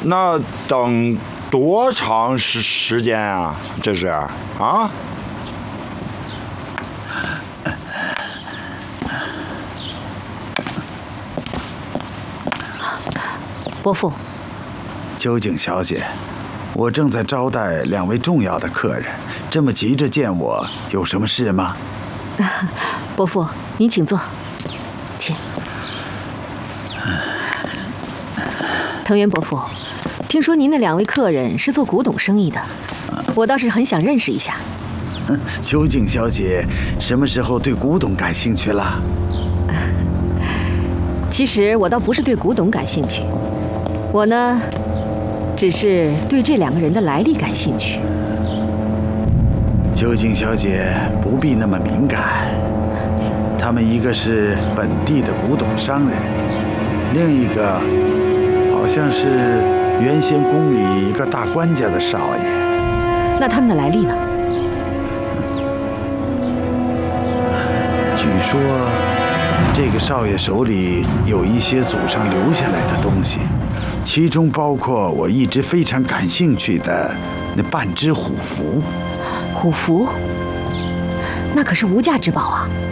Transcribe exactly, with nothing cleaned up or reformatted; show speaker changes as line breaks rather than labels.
那等多长时时间啊？这是啊？
伯父，
究竟小姐，我正在招待两位重要的客人，这么急着见我，有什么事吗？
伯父，您请坐，请。藤原伯父，听说您那两位客人是做古董生意的，我倒是很想认识一下。
究竟小姐什么时候对古董感兴趣了？
其实我倒不是对古董感兴趣，我呢，只是对这两个人的来历感兴趣。
究竟小姐不必那么敏感，他们一个是本地的古董商人，另一个好像是原先宫里一个大官家的少爷。
那他们的来历呢？
据说这个少爷手里有一些祖上留下来的东西，其中包括我一直非常感兴趣的那半只虎符。
虎符，那可是无价之宝啊！